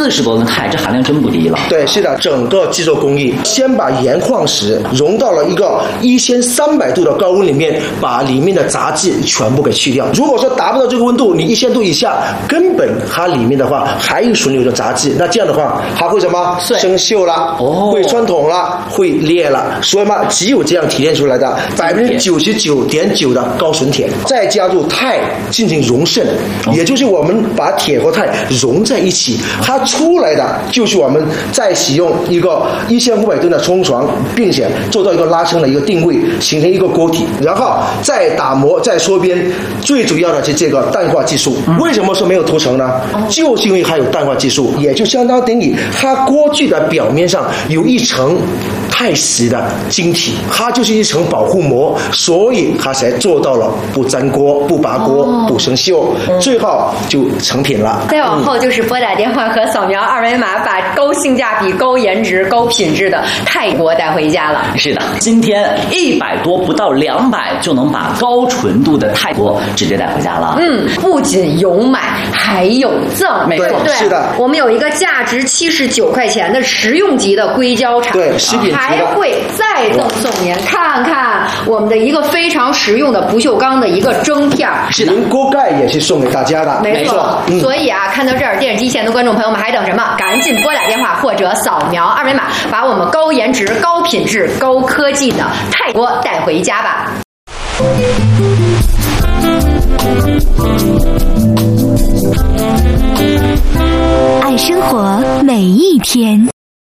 40多吨钛，这含量真不低了。 对，是的，整个制作工艺，先把盐矿石融到了一个1300度的高温里面，把里面的杂质全部给去掉。如果说达不到这个温度，你1000度以下，根本它里面的话还有存留着杂质，那这样的话它会什么？生锈了，会穿孔了，会裂了。所以嘛，只有这样提炼出来的99.9%的高纯铁，再加入钛进行熔渗，也就是我们把铁和钛融在一起，它出来的就是我们再使用一个1500吨的冲床，并且做到一个拉伸的一个定位，形成一个锅体，然后再打磨再缩边。最主要的是这个氮化技术。为什么说没有涂层呢？就是因为它有氮化技术，也就相当于它锅具的表面上有一层钛石的晶体，它就是一层保护膜，所以它才做到了不粘锅、不拔锅、不生锈，最后就成品了。 再往后就是拨打电话和扫描二维码，把高性价比、高颜值、高品质的泰国带回家了。 是的，今天100多不到200就能把高纯度的泰国直接带回家了。 不仅有买，还有赠。 没错， 对， 是的。 我们有一个价值79块钱的实用级的硅胶铲， 对，食品级的， 还会再赠送您看看我们的一个非常实用的不锈钢的一个蒸片。 是的， 锅盖也是送给大家的。 没错。所以啊，看到这儿，电视机前的观众朋友们还等什么？赶紧拨打电话或者扫描二维码，把我们高颜值、高品质、高科技的泰国带回家吧。 爱生活每一天。